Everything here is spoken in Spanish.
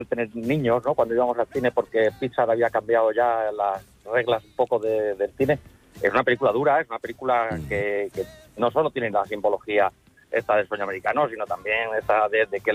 tener niños, ¿no? Cuando íbamos al cine, porque Pixar había cambiado ya las reglas un poco del cine. Es una película dura, es una película que no solo tiene la simbología esta del sueño americano, sino también esta de que